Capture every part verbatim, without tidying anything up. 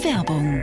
Werbung.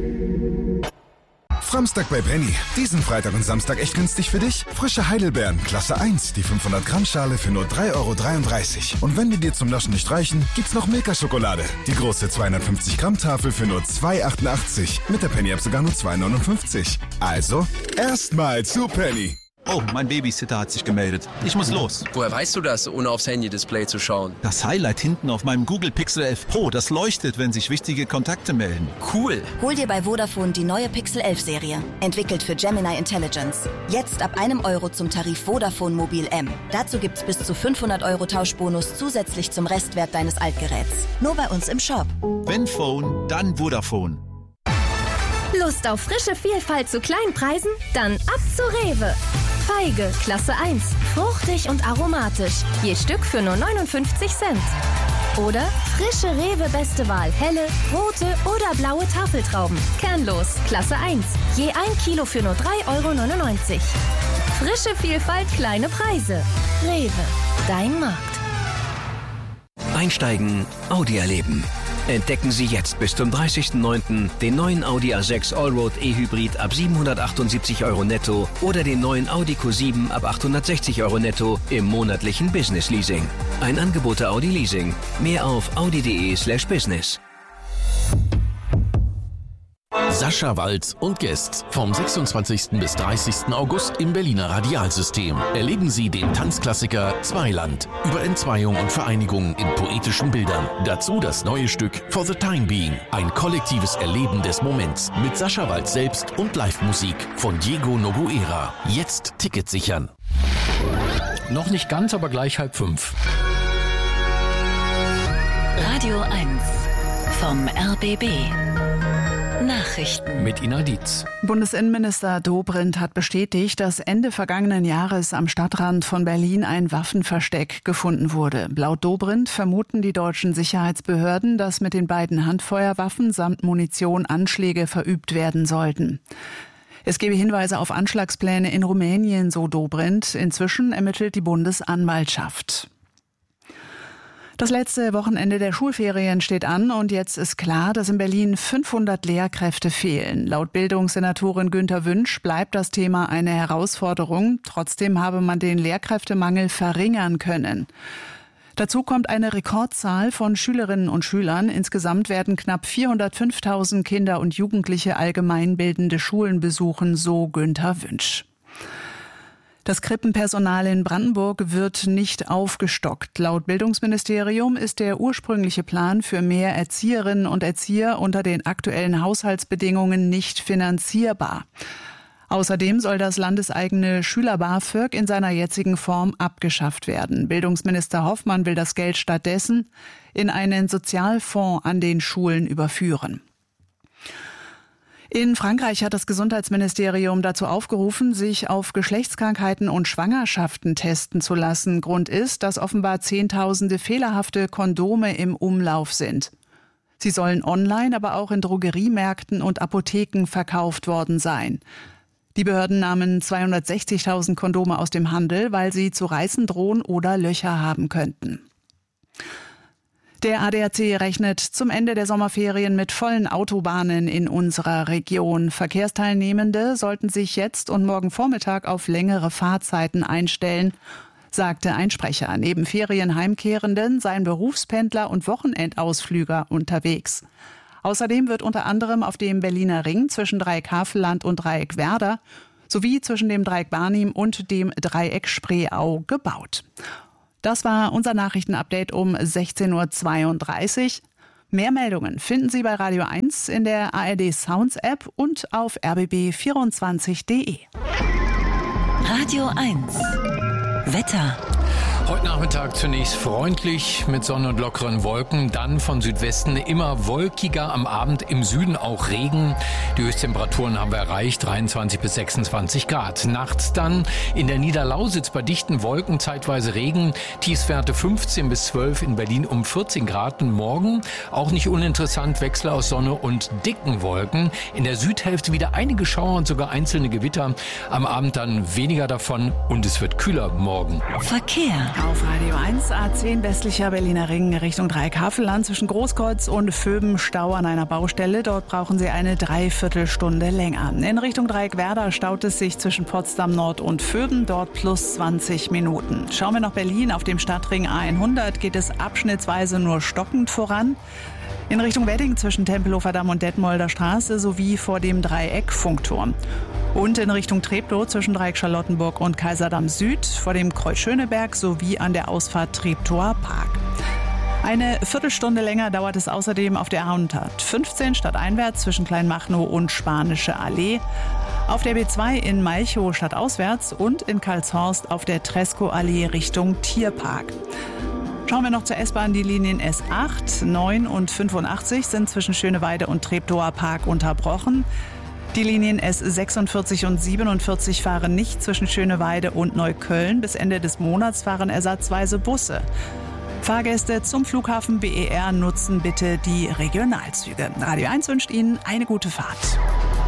Framstag bei Penny. Diesen Freitag und Samstag echt günstig für dich? Frische Heidelbeeren, Klasse eins, die fünfhundert Gramm Schale für nur drei Euro dreiunddreißig. Und wenn die dir zum Naschen nicht reichen, gibt's noch Milka-Schokolade. Die große zweihundertfünfzig Gramm Tafel für nur zwei Euro achtundachtzig. Mit der Penny-App sogar nur zwei Euro neunundfünfzig. Also, erstmal zu Penny. Oh, mein Babysitter hat sich gemeldet. Ich muss los. Woher weißt du das, ohne aufs Handy-Display zu schauen? Das Highlight hinten auf meinem Google Pixel elf Pro, das leuchtet, wenn sich wichtige Kontakte melden. Cool. Hol dir bei Vodafone die neue Pixel elf Serie. Entwickelt für Gemini Intelligence. Jetzt ab einem Euro zum Tarif Vodafone Mobil M. Dazu gibt's bis zu fünfhundert Euro Tauschbonus zusätzlich zum Restwert deines Altgeräts. Nur bei uns im Shop. Wenn Phone, dann Vodafone. Lust auf frische Vielfalt zu kleinen Preisen? Dann ab zu Rewe. Feige, Klasse eins. Fruchtig und aromatisch. Je Stück für nur neunundfünfzig Cent. Oder frische Rewe Beste Wahl. Helle, rote oder blaue Tafeltrauben. Kernlos, Klasse eins. Je ein Kilo für nur drei Euro neunundneunzig. Frische Vielfalt, kleine Preise. Rewe, dein Markt. Einsteigen, Audi erleben. Entdecken Sie jetzt bis zum dreißigsten neunten den neuen Audi A sechs Allroad E-Hybrid ab siebenhundertachtundsiebzig Euro netto oder den neuen Audi Q sieben ab achthundertsechzig Euro netto im monatlichen Business Leasing. Ein Angebot der Audi Leasing. Mehr auf audi.de slash business. Sascha Walz und Guests vom sechsundzwanzigsten bis dreißigsten August im Berliner Radialsystem. Erleben Sie den Tanzklassiker Zweiland über Entzweiung und Vereinigung in poetischen Bildern. Dazu das neue Stück For the Time Being. Ein kollektives Erleben des Moments mit Sascha Walz selbst und Live-Musik von Diego Noguera. Jetzt Ticket sichern. Noch nicht ganz, aber gleich halb fünf. Radio eins vom R B B. Nachrichten mit Ina Dietz. Bundesinnenminister Dobrindt hat bestätigt, dass Ende vergangenen Jahres am Stadtrand von Berlin ein Waffenversteck gefunden wurde. Laut Dobrindt vermuten die deutschen Sicherheitsbehörden, dass mit den beiden Handfeuerwaffen samt Munition Anschläge verübt werden sollten. Es gebe Hinweise auf Anschlagspläne in Rumänien, so Dobrindt. Inzwischen ermittelt die Bundesanwaltschaft. Das letzte Wochenende der Schulferien steht an und jetzt ist klar, dass in Berlin fünfhundert Lehrkräfte fehlen. Laut Bildungssenatorin Günther Wünsch bleibt das Thema eine Herausforderung. Trotzdem habe man den Lehrkräftemangel verringern können. Dazu kommt eine Rekordzahl von Schülerinnen und Schülern. Insgesamt werden knapp vierhundertfünftausend Kinder und Jugendliche allgemeinbildende Schulen besuchen, so Günther Wünsch. Das Krippenpersonal in Brandenburg wird nicht aufgestockt. Laut Bildungsministerium ist der ursprüngliche Plan für mehr Erzieherinnen und Erzieher unter den aktuellen Haushaltsbedingungen nicht finanzierbar. Außerdem soll das landeseigene Schüler-BAföG in seiner jetzigen Form abgeschafft werden. Bildungsminister Hoffmann will das Geld stattdessen in einen Sozialfonds an den Schulen überführen. In Frankreich hat das Gesundheitsministerium dazu aufgerufen, sich auf Geschlechtskrankheiten und Schwangerschaften testen zu lassen. Grund ist, dass offenbar Zehntausende fehlerhafte Kondome im Umlauf sind. Sie sollen online, aber auch in Drogeriemärkten und Apotheken verkauft worden sein. Die Behörden nahmen zweihundertsechzigtausend Kondome aus dem Handel, weil sie zu reißen drohen oder Löcher haben könnten. Der A D A C rechnet zum Ende der Sommerferien mit vollen Autobahnen in unserer Region. Verkehrsteilnehmende sollten sich jetzt und morgen Vormittag auf längere Fahrzeiten einstellen, sagte ein Sprecher. Neben Ferienheimkehrenden seien Berufspendler und Wochenendausflüger unterwegs. Außerdem wird unter anderem auf dem Berliner Ring zwischen Dreieck Havelland und Dreieck Werder sowie zwischen dem Dreieck Barnim und dem Dreieck Spreeau gebaut. Das war unser Nachrichtenupdate um sechzehn Uhr zweiunddreißig. Mehr Meldungen finden Sie bei Radio eins in der A R D Sounds App und auf r b b vierundzwanzig punkt de. Radio eins Wetter. Heute Nachmittag zunächst freundlich mit Sonne und lockeren Wolken, dann von Südwesten immer wolkiger, am Abend im Süden auch Regen. Die Höchsttemperaturen haben wir erreicht, dreiundzwanzig bis sechsundzwanzig Grad. Nachts dann in der Niederlausitz bei dichten Wolken zeitweise Regen, Tiefstwerte fünfzehn bis zwölf, in Berlin um vierzehn Grad. Und morgen auch nicht uninteressant, Wechsel aus Sonne und dicken Wolken. In der Südhälfte wieder einige Schauer und sogar einzelne Gewitter. Am Abend dann weniger davon und es wird kühler morgen. Verkehr. Auf Radio eins, A zehn westlicher Berliner Ring Richtung Dreieck-Havelland zwischen Großkreuz und Vöben Stau an einer Baustelle. Dort brauchen Sie eine Dreiviertelstunde länger. In Richtung Dreieck-Werder staut es sich zwischen Potsdam Nord und Vöben, dort plus zwanzig Minuten. Schauen wir nach Berlin. Auf dem Stadtring A hundert geht es abschnittsweise nur stockend voran. In Richtung Wedding zwischen Tempelhofer Damm und Detmolder Straße sowie vor dem Dreieck-Funkturm. Und in Richtung Treptow zwischen Dreieck Charlottenburg und Kaiserdamm Süd vor dem Kreuz Schöneberg sowie an der Ausfahrt Treptower Park. Eine Viertelstunde länger dauert es außerdem auf der A hundertfünfzehn stadteinwärts zwischen Kleinmachnow und Spanische Allee, auf der B zwei in Malchow stadtauswärts und in Karlshorst auf der Tresco-Allee Richtung Tierpark. Schauen wir noch zur S-Bahn. Die Linien S acht, neun und fünfundachtzig sind zwischen Schöneweide und Treptower Park unterbrochen. Die Linien S sechsundvierzig und siebenundvierzig fahren nicht zwischen Schöneweide und Neukölln. Bis Ende des Monats fahren ersatzweise Busse. Fahrgäste zum Flughafen B E R nutzen bitte die Regionalzüge. Radio eins wünscht Ihnen eine gute Fahrt.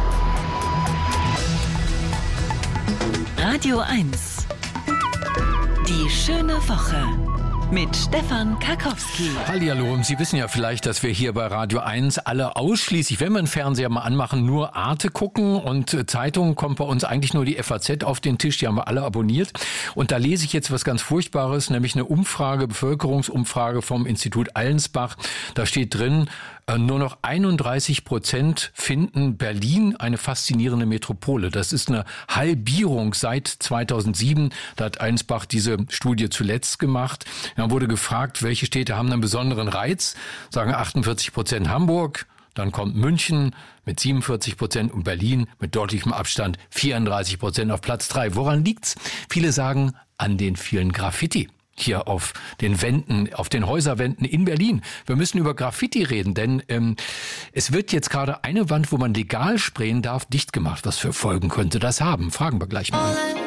Radio eins. Die schöne Woche. Mit Stefan Karkowski. Hallihallo, und Sie wissen ja vielleicht, dass wir hier bei Radio eins alle ausschließlich, wenn wir einen Fernseher mal anmachen, nur Arte gucken, und Zeitungen kommt bei uns eigentlich nur die F A Z auf den Tisch, die haben wir alle abonniert. Und da lese ich jetzt was ganz Furchtbares, nämlich eine Umfrage, Bevölkerungsumfrage vom Institut Allensbach. Da steht drin, nur noch einunddreißig Prozent finden Berlin eine faszinierende Metropole. Das ist eine Halbierung seit zweitausendsieben. Da hat Allensbach diese Studie zuletzt gemacht. Dann wurde gefragt, welche Städte haben einen besonderen Reiz. Sagen achtundvierzig Prozent Hamburg. Dann kommt München mit siebenundvierzig Prozent und Berlin mit deutlichem Abstand vierunddreißig Prozent auf Platz drei. Woran liegt's? Viele sagen an den vielen Graffiti. Hier auf den Wänden, auf den Häuserwänden in Berlin. Wir müssen über Graffiti reden, denn ähm, es wird jetzt gerade eine Wand, wo man legal sprayen darf, dicht gemacht. Was für Folgen könnte das haben? Fragen wir gleich mal.